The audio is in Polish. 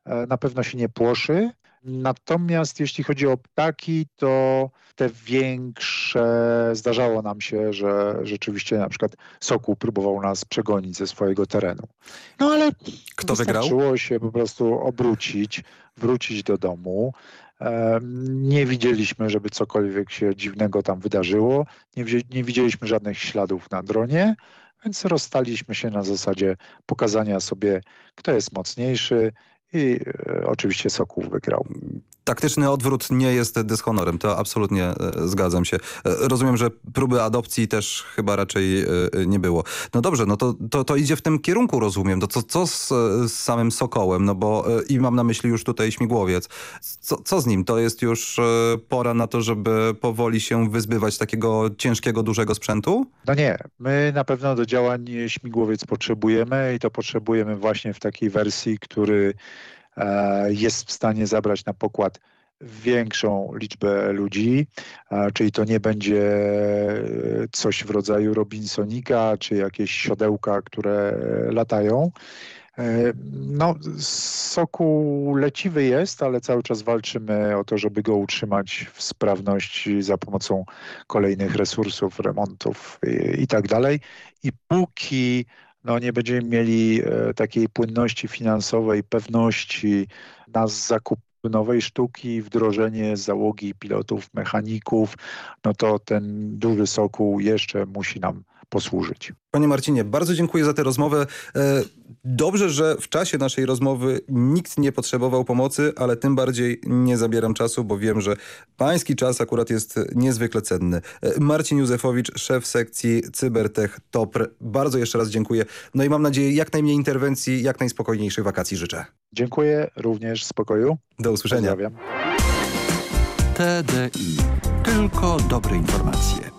na pewno się nie płoszy. Natomiast jeśli chodzi o ptaki, to te większe zdarzało nam się, że rzeczywiście na przykład sokół próbował nas przegonić ze swojego terenu. No ale Kto wygrał? wystarczyło się po prostu obrócić, wrócić do domu. Nie widzieliśmy, żeby cokolwiek się dziwnego tam wydarzyło. Nie widzieliśmy żadnych śladów na dronie, więc rozstaliśmy się na zasadzie pokazania sobie, kto jest mocniejszy i oczywiście sokół wygrał. Taktyczny odwrót nie jest dyshonorem, to absolutnie zgadzam się. Rozumiem, że próby adopcji też chyba raczej nie było. No dobrze, no to idzie w tym kierunku, rozumiem. To co z samym sokołem? No bo i mam na myśli już tutaj śmigłowiec. Co z nim? To jest już pora na to, żeby powoli się wyzbywać takiego ciężkiego, dużego sprzętu? No nie, my na pewno do działań śmigłowiec potrzebujemy i to potrzebujemy właśnie w takiej wersji, który jest w stanie zabrać na pokład większą liczbę ludzi, czyli to nie będzie coś w rodzaju Robinsonika, czy jakieś siodełka, które latają. No, sokół leciwy jest, ale cały czas walczymy o to, żeby go utrzymać w sprawności za pomocą kolejnych resursów, remontów i tak dalej. I póki nie będziemy mieli takiej płynności finansowej, pewności na zakup nowej sztuki, wdrożenie załogi pilotów, mechaników, no to ten duży sokół jeszcze musi nam posłużyć. Panie Marcinie, bardzo dziękuję za tę rozmowę. Dobrze, że w czasie naszej rozmowy nikt nie potrzebował pomocy, ale tym bardziej nie zabieram czasu, bo wiem, że pański czas akurat jest niezwykle cenny. Marcin Józefowicz, szef sekcji Cybertech TOPR. Bardzo jeszcze raz dziękuję. No i mam nadzieję jak najmniej interwencji, jak najspokojniejszych wakacji życzę. Dziękuję, również spokoju. Do usłyszenia. Pozdrawiam. TDI. Tylko dobre informacje.